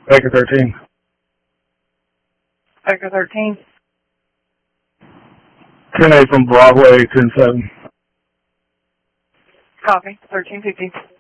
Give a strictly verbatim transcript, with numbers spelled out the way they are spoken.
Baker thirteen. Baker thirteen. ten eight from Broadway, ten seven. Copy. thirteen fifty.